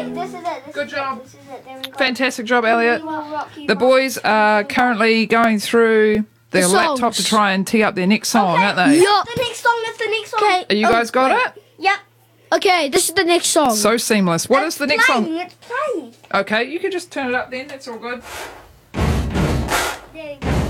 Okay, this is it. Good job. This is it. There we go. Fantastic job, Elliot. Rocky, The boys are currently going through their laptop to try and tee up their next song, aren't they? Yup. The next song. That's the next song. Okay. Are you guys got it? Yep. Okay, this is the next song. So seamless. What is the next song? It's playing. Okay, you can just turn it up then. That's all good. There you go.